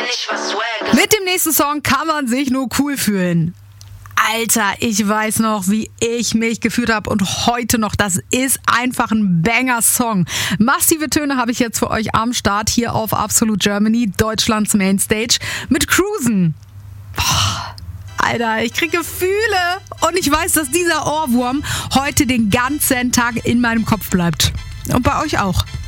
Mit dem nächsten Song kann man sich nur cool fühlen. Alter, ich weiß noch, wie ich mich gefühlt habe und heute noch. Das ist einfach ein Banger-Song. Massive Töne habe ich jetzt für euch am Start hier auf Absolute Germany, Deutschlands Mainstage, mit Cruisen. Boah, Alter, ich kriege Gefühle und ich weiß, dass dieser Ohrwurm heute den ganzen Tag in meinem Kopf bleibt. Und bei euch auch.